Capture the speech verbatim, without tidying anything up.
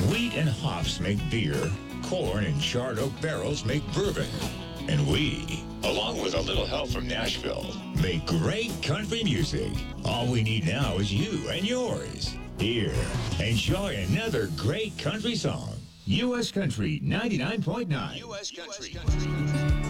Wheat and hops make beer. Corn and charred oak barrels make bourbon. And we, along with a little help from Nashville, make great country music. All we need now is you and yours. Here, enjoy another great country song. U S Country ninety-nine point nine. U S Country.